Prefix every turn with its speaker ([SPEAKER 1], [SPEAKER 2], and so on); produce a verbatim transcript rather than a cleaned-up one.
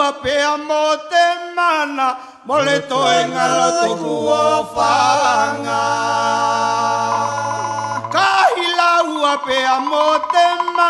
[SPEAKER 1] pe amo te mana mole to engalo tu ofanga kahila ua pe amo te mana